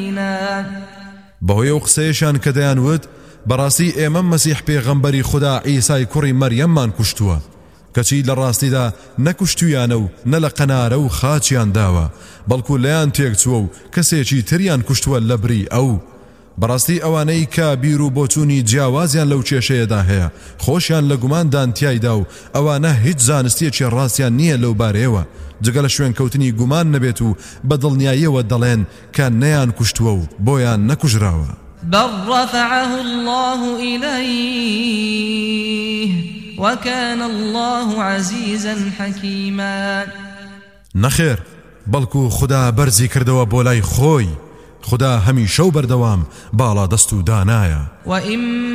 بەهۆی ئەو قسەیەشان کە دەیانوت بەڕاستی ئێمە مەسیح پێغەمبەری خوددا عیسای کوڕی مەریەممان کوشتووە کەچی لە ڕاستیدا نەکوشتویانە و نە لە قەنارە و خاچیان داوە بەڵکو لەیان تێکچووە و کەسێکی تریان کوشتووە لە بری ئەو بەڕاستی ئەوانەی کە بیر و بۆچوونی جیاوازیان لەو کێشەیەدا هەیە خۆشیان لە گوماندان تیایدا و ئەوانە هیچ زانستیەکی ڕاستیان نییە لەو بارەیەوە جگە لە شوێن کەوتنی گومان نەبێت و بە دڵنیاییەوە دەڵێن کە نەیان کوشتووە و بۆیان نەکوژراوە بل رفعه الله إليه وكان الله عزيزا حكيما نەخێر بەڵکو خدا بەرزی کردەوە بۆ لای خۆی خدا هەمیشە و بەردەوام باڵا دەست و دانایە